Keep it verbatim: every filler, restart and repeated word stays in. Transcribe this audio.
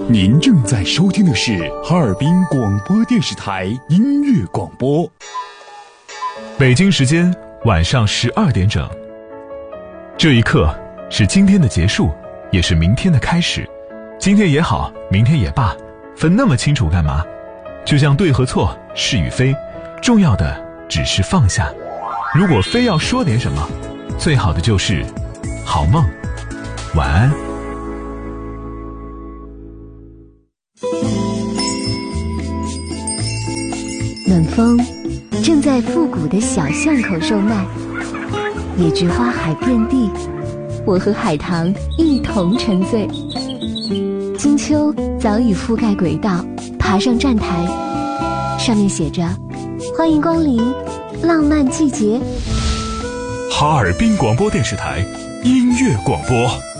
您正在收听的是哈尔滨广播电视台音乐广播。 北京时间晚上十二点整。这一刻是今天的结束，也是明天的开始。今天也好，明天也罢，分那么清楚干嘛？就像对和错，是与非，重要的只是放下。如果非要说点什么，最好的就是好梦，晚安。 暖风正在复古的小巷口售卖，野菊花海遍地，我和海棠一同沉醉。金秋早已覆盖轨道，爬上站台，上面写着欢迎光临浪漫季节。 哈尔滨广播电视台音乐广播。